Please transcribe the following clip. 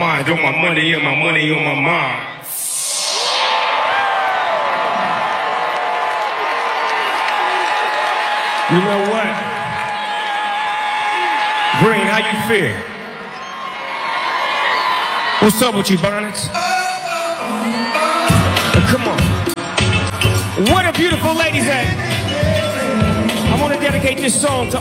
mind, on my money and my money on my mind. You know what? Green, how you feel? What's up with you, Bonnets? Come on. What a beautiful ladies at. I want to dedicate this song to